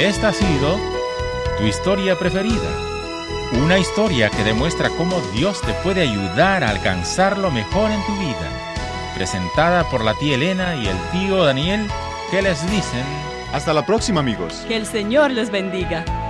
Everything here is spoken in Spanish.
que esta ha sido tu historia preferida. Una historia que demuestra cómo Dios te puede ayudar a alcanzar lo mejor en tu vida. Presentada por la tía Elena y el tío Daniel, que les dicen: hasta la próxima, amigos. Que el Señor les bendiga.